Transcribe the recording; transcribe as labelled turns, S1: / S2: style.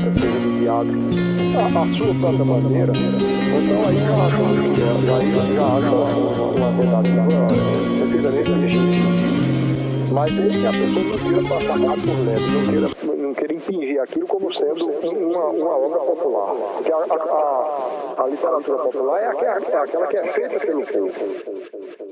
S1: poética, seja do teatro, a sua própria maneira, então aí eu acho que aí eu já acho uma tentativa devidamente legítima. Mas desde que a pessoa não queira passar por leve, não queira impingir aquilo como sendo uma obra popular. Porque a literatura popular é aquela que é feita pelo povo.